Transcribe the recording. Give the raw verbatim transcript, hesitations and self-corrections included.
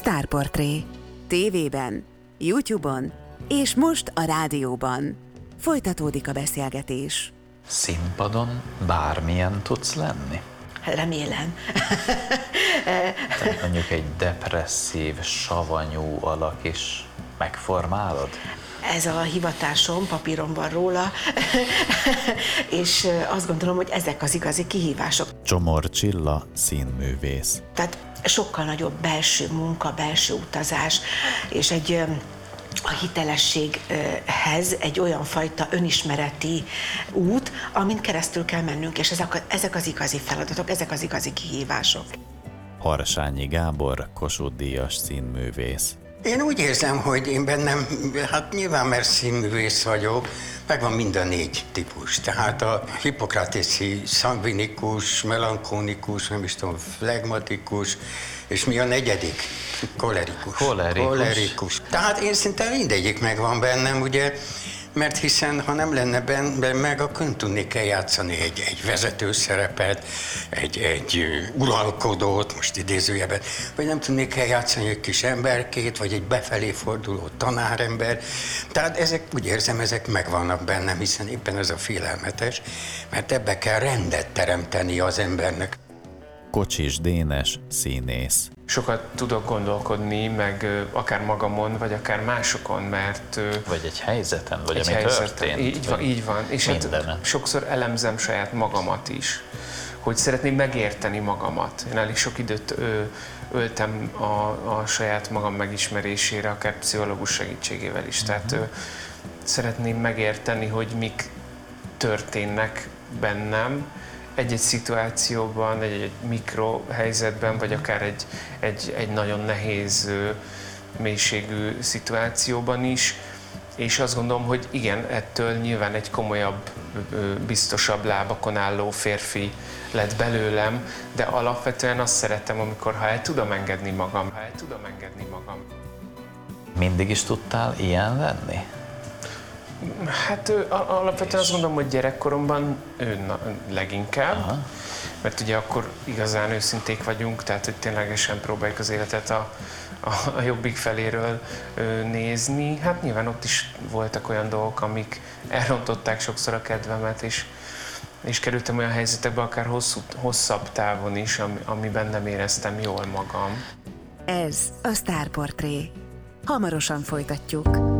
Sztárportré. Tévében, YouTube-on és most a rádióban. Folytatódik a beszélgetés. Színpadon bármilyen tudsz lenni? Remélem. Tehát mondjuk egy depresszív, savanyú alak is megformálod? Ez a hivatásom, papíron van róla, és azt gondolom, hogy ezek az igazi kihívások. Csomor Csilla, színművész. Tehát sokkal nagyobb belső munka, belső utazás, és egy a hitelességhez egy olyan fajta önismereti út, amin keresztül kell mennünk, és ezek, ezek az igazi feladatok, ezek az igazi kihívások. Harsányi Gábor, Kossuth-díjas színművész. Én úgy érzem, hogy én bennem, hát nyilván mert színművész vagyok, megvan mind a négy típus. Tehát a hippokratészi szangvinikus, melankónikus, nem is tudom, flegmatikus, és mi a negyedik? Kolerikus. Kolerikus. Kolerikus. Tehát én szinte mindegyik megvan bennem, ugye, mert hiszen ha nem lenne benne meg, akkor nem tudnék eljátszani egy, egy vezető szerepet, egy, egy uralkodót, most idézőjeben, vagy nem tudnék eljátszani egy kis emberkét, vagy egy befelé forduló tanárember. Tehát ezek, úgy érzem, ezek megvannak bennem, hiszen éppen ez a félelmetes, mert ebbe kell rendet teremteni az embernek. Kocsis Dénes, színész. Sokat tudok gondolkodni, meg akár magamon, vagy akár másokon, mert... Vagy egy helyzeten, vagy egy ami helyzeten. történt. Így van, így van. És hát sokszor elemzem saját magamat is, hogy szeretném megérteni magamat. Én elég sok időt ö, öltem a, a saját magam megismerésére, akár pszichológus segítségével is. Tehát ö, szeretném megérteni, hogy mik történnek bennem, egy-egy szituációban, egy-egy mikrohelyzetben, vagy akár egy, egy, egy nagyon nehéz, mélységű szituációban is. És azt gondolom, hogy igen, ettől nyilván egy komolyabb, biztosabb lábakon álló férfi lett belőlem, de alapvetően azt szeretem, amikor ha el tudom engedni magam, ha el tudom engedni magam. Mindig is tudtál ilyen lenni? Hát alapvetően azt gondolom, hogy gyerekkoromban na, leginkább, aha. Mert ugye akkor igazán őszinték vagyunk, tehát hogy ténylegesen próbáljuk az életet a, a, a jobbik feléről ö, nézni. Hát nyilván ott is voltak olyan dolgok, amik elrontották sokszor a kedvemet, és, és kerültem olyan helyzetekbe, akár hosszú, hosszabb távon is, ami, amiben nem éreztem jól magam. Ez a Sztárportré. Hamarosan folytatjuk.